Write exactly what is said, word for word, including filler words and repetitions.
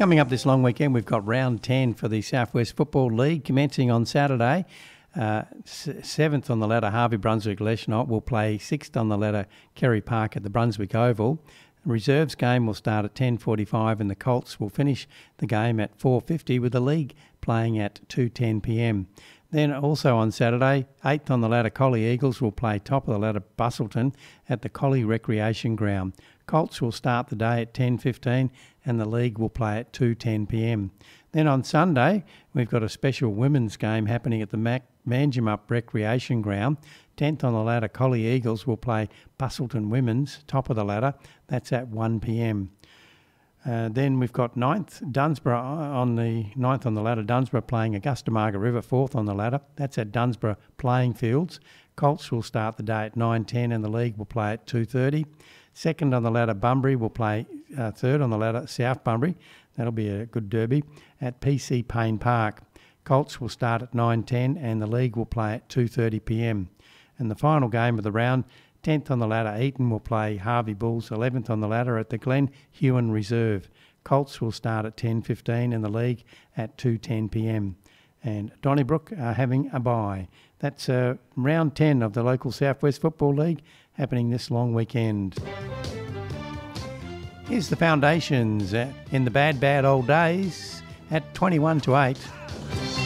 Coming up this long weekend, we've got round ten for the South West Football League commencing on Saturday. Uh, seventh on the ladder, Harvey Brunswick Leschnott will play sixth on the ladder, Kerry Park at the Brunswick Oval. The reserves game will start at ten forty-five and the Colts will finish the game at four fifty with the league playing at two ten p m. Then also on Saturday, eighth on the ladder, Collie Eagles will play top of the ladder, Busselton at the Collie Recreation Ground. Colts will start the day at ten fifteen and the league will play at two ten p m. Then on Sunday, we've got a special women's game happening at the Mac- Manjimup Recreation Ground. tenth on the ladder, Collie Eagles will play Busselton Women's, top of the ladder. That's at one p m. Uh, then we've got ninth, Dunsborough on the ninth on the ladder, Dunsborough playing Augusta Margaret River, fourth on the ladder. That's at Dunsborough Playing Fields. Colts will start the day at nine ten and the league will play at two thirty. Second on the ladder, Bunbury will play uh, third on the ladder, South Bunbury. That'll be a good derby at P C Payne Park. Colts will start at nine ten and the league will play at two thirty p m. And the final game of the round, tenth on the ladder, Eaton will play Harvey Bulls, eleventh on the ladder at the Glen Huon Reserve. Colts will start at ten fifteen and the league at two ten p m. And Donnybrook are having a bye. That's uh, round ten of the local South West Football League happening this long weekend. Here's the Foundations uh, in the bad, bad old days at twenty-one to eight.